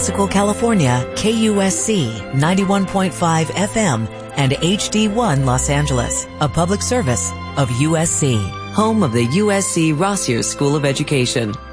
Popsicle, California, KUSC 91.5 FM, and HD1 Los Angeles, a public service of USC, home of the USC Rossier School of Education.